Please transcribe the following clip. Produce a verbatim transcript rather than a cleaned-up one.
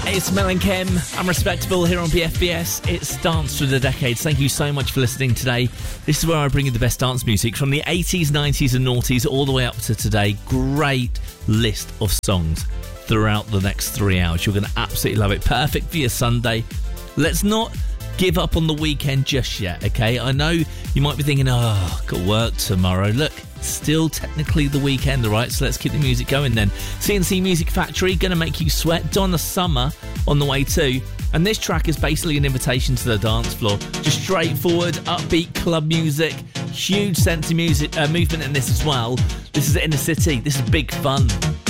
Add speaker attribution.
Speaker 1: It's Mel and Kim. I'm Respectable here on B F B S. It's Dance Through the Decades. Thank you so much for listening today. This is where I bring you the best dance music from the eighties, nineties and noughties all the way up to today. Great list of songs throughout the next three hours. You're going to absolutely love it. Perfect for your Sunday. Let's not give up on the weekend just yet, okay? I know you might be thinking, oh, got work tomorrow. Look, still technically the weekend, all right? So let's keep the music going then. C and C Music Factory, Gonna Make You Sweat. Donna Summer on the way too. And this track is basically an invitation to the dance floor. Just straightforward, upbeat club music. Huge sense of music, uh, movement in this as well. This is Inner City. This is big fun.